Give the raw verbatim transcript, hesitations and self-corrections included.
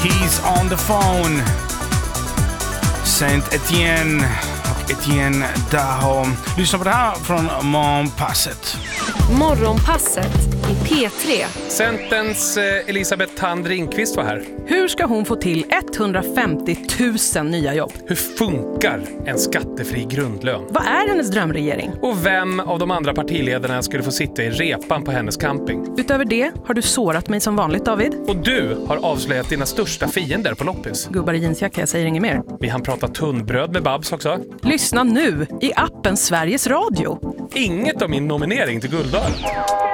He's on the phone. Saint Etienne och Etienne Daho. Lyssna på det här från Morgonpasset. Morgonpasset i P tre. Centerns eh, Elisabeth Thand Ringqvist var här. Hur ska hon få till etthundrafemtio tusen nya jobb? Hur funkar en skattefri grundlön? Vad är hennes drömregering? Och vem av de andra partiledarna skulle få sitta i repan på hennes camping? Utöver det har du sårat mig som vanligt, David. Och du har avslöjat dina största fiender på loppis. Gubbar i jeansjacka, jag säger inget mer. Vi hann prata tunnbröd med Babs också. Lyssna nu i appen Sveriges Radio. Inget om min nominering till Guldöl.